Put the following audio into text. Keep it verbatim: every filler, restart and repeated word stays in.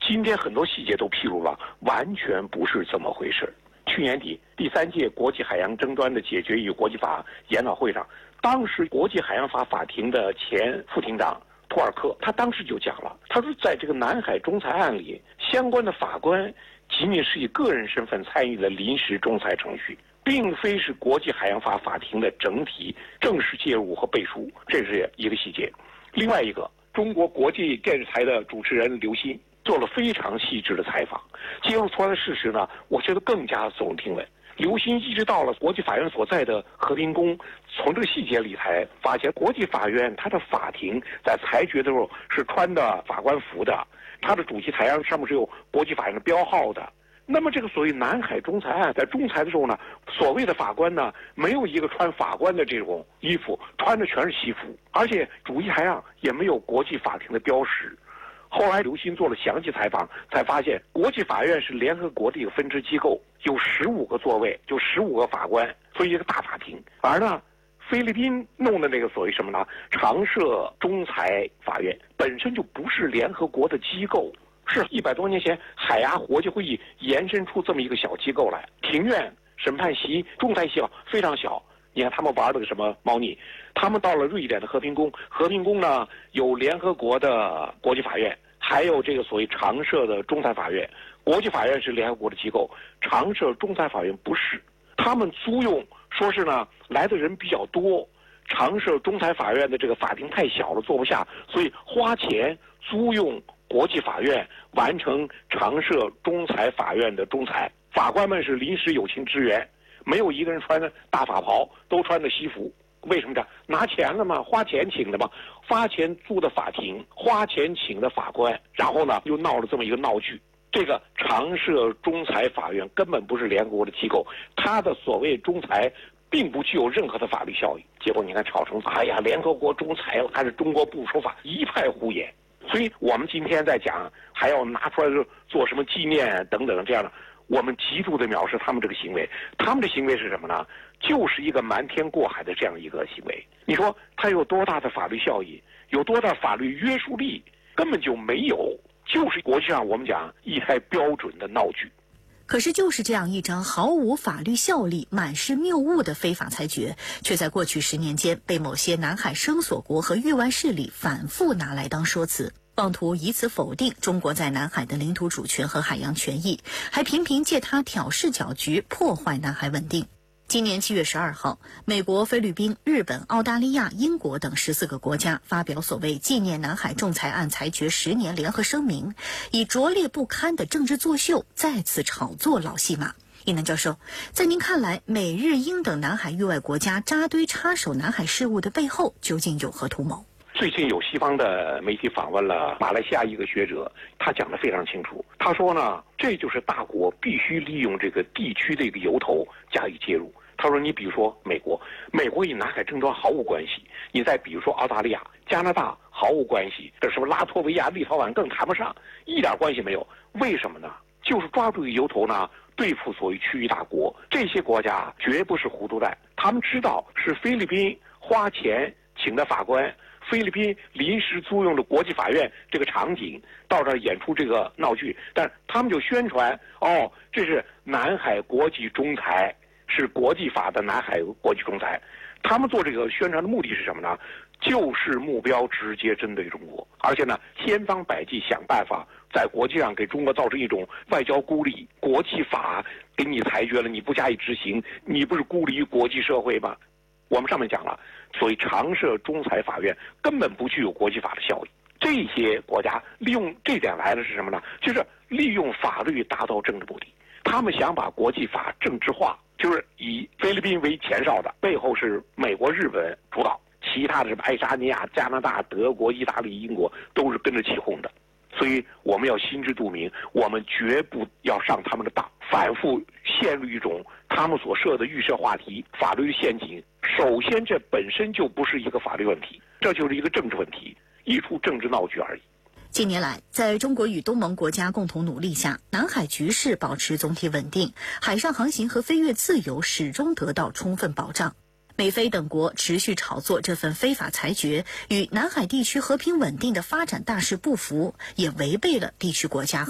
今天很多细节都披露了，完全不是这么回事。去年底第三届国际海洋争端的解决与国际法研讨会上，当时国际海洋法法庭的前副庭长托尔克，他当时就讲了，他说在这个南海仲裁案里，相关的法官仅仅是以个人身份参与了临时仲裁程序，并非是国际海洋法法庭的整体正式介入和背书，这是一个细节。另外一个，中国国际电视台的主持人刘鑫做了非常细致的采访，揭露出来的事实呢，我觉得更加耸人听闻。刘鑫一直到了国际法院所在的和平宫，从这个细节里才发现，国际法院它的法庭在裁决的时候是穿的法官服的，它的主席台上上面是有国际法院的标号的。那么这个所谓南海仲裁案在仲裁的时候呢，所谓的法官呢，没有一个穿法官的这种衣服，穿的全是西服，而且主席台上也没有国际法庭的标识。后来刘鑫做了详细采访，才发现国际法院是联合国的一个分支机构，有十五个座位，就十五个法官，所以一个大法庭。而呢，菲律宾弄的那个所谓什么呢？常设仲裁法院本身就不是联合国的机构，是一百多年前海牙国际会议延伸出这么一个小机构来。庭院、审判席、仲裁席非常小。你看他们玩的个什么猫腻？他们到了瑞典的和平宫，和平宫呢有联合国的国际法院，还有这个所谓常设的仲裁法院。国际法院是联合国的机构，常设仲裁法院不是。他们租用说是呢来的人比较多，常设仲裁法院的这个法庭太小了，坐不下，所以花钱租用国际法院完成常设仲裁法院的仲裁。法官们是临时友情支援。没有一个人穿的大法袍，都穿的西服。为什么这样？拿钱了嘛，花钱请的嘛，花钱租的法庭，花钱请的法官，然后呢又闹了这么一个闹剧。这个常设仲裁法院根本不是联合国的机构，它的所谓仲裁并不具有任何的法律效益。结果你看吵成，哎呀，联合国仲裁还是中国不说法，一派胡言。所以我们今天在讲，还要拿出来做什么纪念等等这样的。我们极度的藐视他们这个行为，他们的行为是什么呢？就是一个瞒天过海的这样一个行为。你说它有多大的法律效益，有多大法律约束力？根本就没有，就是国际上我们讲一台标准的闹剧。 可是就是这样一张毫无法律效力、满是谬误的非法裁决，却在过去十年间被某些南海声索国和域外势力反复拿来当说辞，妄图以此否定中国在南海的领土主权和海洋权益，还频频借它挑事搅局，破坏南海稳定。今年七月十二号，美国、菲律宾、日本、澳大利亚、英国等十四个国家发表所谓纪念南海仲裁案裁决十年联合声明，以拙劣不堪的政治作秀再次炒作老戏码。一南教授，在您看来，美日英等南海域外国家扎堆插手南海事务的背后究竟有何图谋？ 最近有西方的媒体访问了马来西亚一个学者，他讲得非常清楚。他说呢，这就是大国必须利用这个地区的一个由头加以介入。他说，你比如说美国，美国与南海争端毫无关系；你再比如说澳大利亚、加拿大毫无关系，这什么拉脱维亚、立陶宛更谈不上，一点关系没有。为什么呢？就是抓住一个由头呢，对付所谓区域大国。这些国家绝不是糊涂蛋，他们知道是菲律宾花钱请的法官。菲律宾临时租用的国际法院这个场景到这儿演出这个闹剧，但他们就宣传哦，这是南海国际仲裁，是国际法的南海国际仲裁。他们做这个宣传的目的是什么呢？就是目标直接针对中国，而且呢，千方百计想办法在国际上给中国造成一种外交孤立。国际法给你裁决了，你不加以执行，你不是孤立于国际社会吗？我们上面讲了，所谓常设仲裁法院根本不具有国际法的效益。这些国家利用这点来的是什么呢？就是利用法律达到政治目的。他们想把国际法政治化，就是以菲律宾为前哨的，背后是美国、日本主导，其他的什么爱沙尼亚、加拿大、德国、意大利、英国都是跟着起哄的。所以我们要心知肚明，我们绝不要上他们的当，反复陷入一种他们所设的预设话题、法律陷阱。首先，这本身就不是一个法律问题，这就是一个政治问题，一出政治闹剧而已。 近年来，在中国与东盟国家共同努力下，南海局势保持总体稳定，海上航行和飞越自由始终得到充分保障。美菲等国持续炒作这份非法裁决，与南海地区和平稳定的发展大势不符，也违背了地区国家